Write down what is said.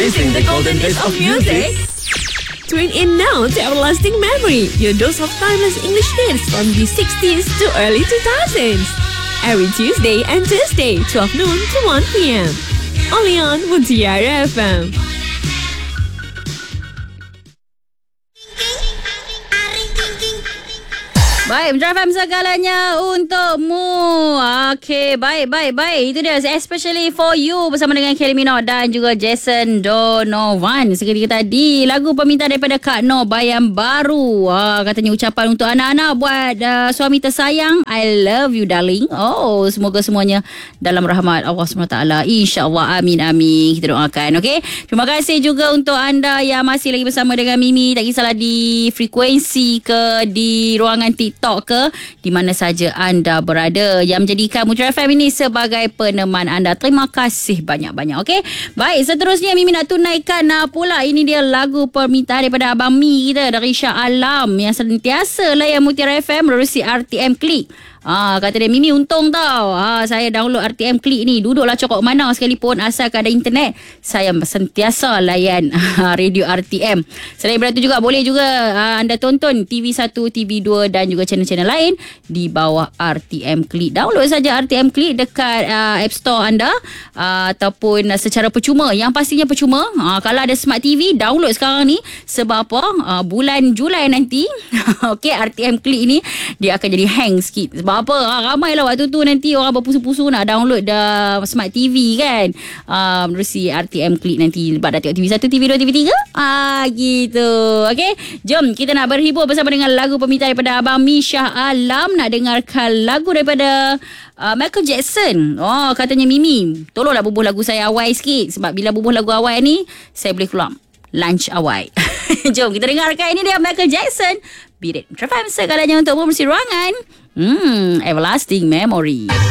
Missing the golden days of music? Tune in now to Everlasting Memory, your dose of timeless English hits from the 60s to early 2000s. Every Tuesday and Thursday, 12 noon to 1 p.m. Only on Mutiara FM. Baik, Mutiara FM segalanya untukmu. Okey, baik. Itu dia, especially for you bersama dengan Kylie Minogue dan juga Jason Donovan. Seketika tadi, lagu permintaan daripada Kak Noh, Bayang Baru. Katanya ucapan untuk anak-anak buat suami tersayang. I love you, darling. Oh, semoga semuanya dalam rahmat Allah SWT. InsyaAllah, amin. Kita doakan, okey? Terima kasih juga untuk anda yang masih lagi bersama dengan Mimi. Tak kisahlah di frekuensi ke, di ruangan TikTok ke, di mana saja anda berada, yang menjadikan Mutiara FM ini sebagai peneman anda. Terima kasih banyak-banyak. Okey, baik, seterusnya Mimi nak tunaikan pula. Ini dia lagu permintaan daripada Abang Mi kita dari Shah Alam yang sentiasa layan Mutiara FM melalui RTM Klik. Kata dia, Mimi untung tau. Saya download RTM Klik ni, duduklah cokok mana sekalipun, asalkan ada internet, saya sentiasa layan radio RTM. Selain daripada itu juga, boleh juga anda tonton TV1, TV2 dan juga channel-channel lain di bawah RTM Klik. Download saja RTM Klik dekat App Store anda, ataupun secara percuma. Yang pastinya percuma. Kalau ada Smart TV, download sekarang ni. Sebab apa? Bulan Julai nanti okay, RTM Klik ni dia akan jadi hang sikit. Sebab apa? Ramailah waktu tu nanti orang berpusu-pusu nak download dah Smart TV kan. Menerusi RTM Klik nanti. Sebab dah tengok TV1, TV2, TV3. Gitu. Okay, jom kita nak berhibur bersama dengan lagu permintaan daripada Abang Mi Shah Alam. Nak dengarkan lagu daripada Michael Jackson. Katanya, Mimi, tolonglah bubuh lagu saya awal sikit. Sebab bila bubuh lagu awal ni, saya boleh keluar lunch awal. Jom kita dengarkan. Ini dia Michael Jackson, Beat It. Trafam segalanya untuk bersih ruangan. Everlasting Memory.